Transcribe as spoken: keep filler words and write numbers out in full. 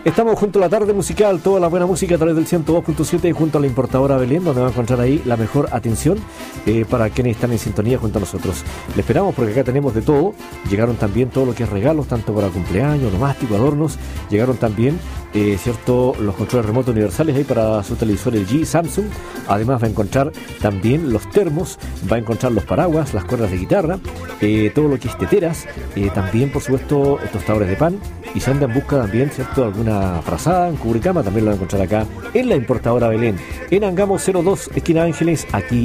Estamos junto a la tarde musical, toda la buena música a través del ciento dos punto siete y junto a la importadora Belén, donde va a encontrar ahí la mejor atención eh, para quienes están en sintonía junto a nosotros. Le esperamos porque acá tenemos de todo. Llegaron también todo lo que es regalos, tanto para cumpleaños, nomástico, adornos. Llegaron también, eh, cierto, los controles remotos universales ahí para su televisor L G, Samsung. Además va a encontrar también los termos, va a encontrar los paraguas, las cuerdas de guitarra, eh, todo lo que es teteras, eh, también por supuesto tostadores de pan. Y si anda en busca también, cierto, alguna frazada, un cubrecama, también lo va a encontrar acá en la importadora Belén, en Angamos cero dos, esquina Ángeles, aquí